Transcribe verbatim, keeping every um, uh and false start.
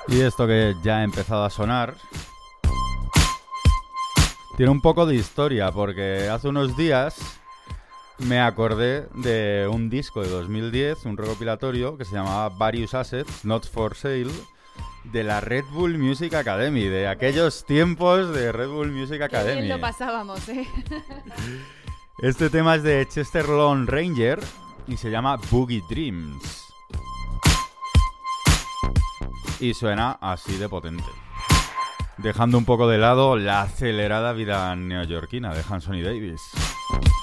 Y esto que ya ha empezado a sonar tiene un poco de historia, porque hace unos días me acordé de un disco de dos mil diez, un recopilatorio que se llamaba Various Assets, Not For Sale, de la Red Bull Music Academy, de aquellos tiempos de Red Bull Music Academy. Qué bien lo pasábamos, ¿eh? Este tema es de Chester Lone Ranger y se llama Boogie Dreams. Y suena así de potente, dejando un poco de lado la acelerada vida neoyorquina de Hanson y Davis.